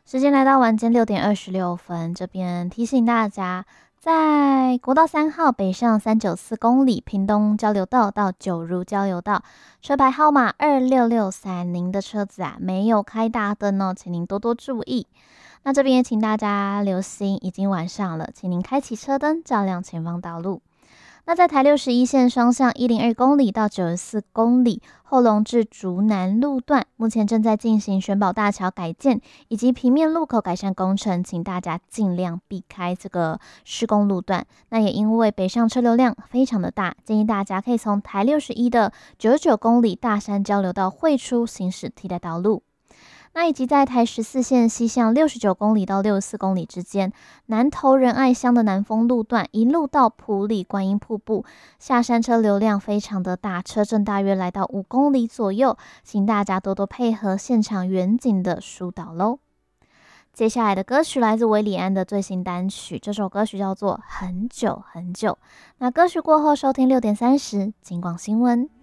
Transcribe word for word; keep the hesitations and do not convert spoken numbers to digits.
时间来到晚间六点二十六分，这边提醒大家，在国道三号北上三九四公里，屏东交流道到九如交流道，车牌号码二六六三，您的车子啊没有开大灯哦，请您多多注意。那这边也请大家留心，已经晚上了，请您开启车灯，照亮前方道路。那在台六十一线双向一零二公里到九十四公里后龙至竹南路段，目前正在进行选宝大桥改建以及平面路口改善工程，请大家尽量避开这个施工路段。那也因为北上车流量非常的大，建议大家可以从台六十一的九十九公里大山交流道汇出行驶替代道路。那以及在台十四线西向六十九公里到六十四公里之间，南投仁爱乡的南丰路段一路到埔里观音瀑布，下山车流量非常的大，车阵大约来到五公里左右，请大家多多配合现场远景的疏导喽。接下来的歌曲来自韦礼安的最新单曲，这首歌曲叫做《很久很久》。那歌曲过后收听六点三十，金广新闻。